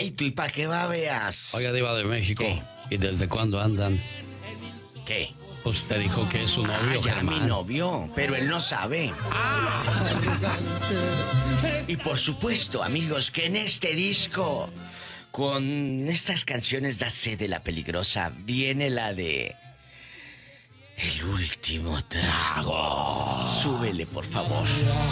Ay, tú, ¿y para qué babeas? Oiga, Diva de México. ¿Qué? ¿Y desde cuándo andan? ¿Qué? Usted dijo que es su novio, Ya mi Germán. novio, pero él no sabe. Y por supuesto, amigos, que en este disco, con estas canciones da sed de la peligrosa, viene la de El último trago. Súbele, por favor.